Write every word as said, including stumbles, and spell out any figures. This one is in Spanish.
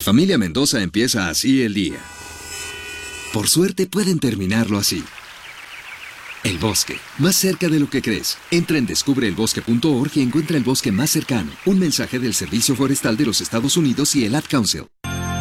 Familia Mendoza empieza así el día. Por suerte pueden terminarlo así. El bosque, más cerca de lo que crees. Entra en descubre el bosque punto org y encuentra el bosque más cercano. Un mensaje del Servicio Forestal de los Estados Unidos y el Ad Council.